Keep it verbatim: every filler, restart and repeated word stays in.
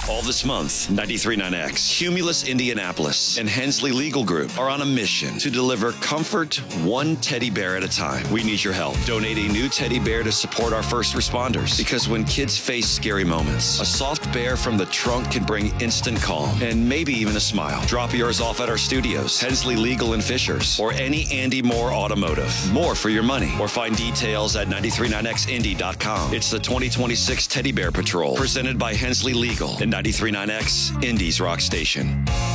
All this month, ninety-three point nine X, Cumulus Indianapolis, and Hensley Legal Group are on a mission to deliver comfort one teddy bear at a time. We need your help. Donate a new teddy bear to support our first responders. Because when kids face scary moments, a soft bear from the trunk can bring instant calm and maybe even a smile. Drop yours off at our studios, Hensley Legal and Fishers, or any Andy Moore Automotive. More for your money. Or find details at ninety-three point nine X Indy dot com. It's the twenty twenty-six Teddy Bear Patrol, presented by Hensley Legal and ninety-three point nine X, Indy's Rock Station.